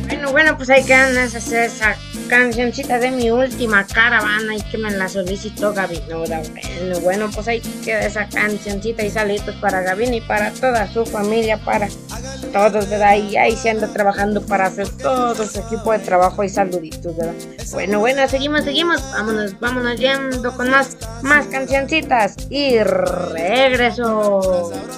Bueno, pues ahí quedan esa cancioncita de mi última caravana y que me la solicitó Gabinura. Bueno, pues ahí queda esa cancioncita y saludos para Gabino y para toda su familia, para todos, ¿verdad? Y ahí se anda trabajando para hacer todo su equipo de trabajo y saluditos, ¿verdad? Bueno, seguimos, vámonos yendo con más cancioncitas y regreso.